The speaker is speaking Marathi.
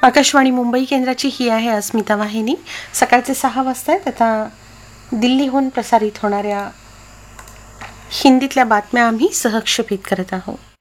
आकाशवाणी मुंबई केंद्राची ही आहे अस्मिता वाहिनी. सकाळचे 6 वाजता आहेत. आता दिल्लीहून प्रसारित होणाऱ्या हिंदीतल्या बातम्या आम्ही सहक्षेपित करत आहोत.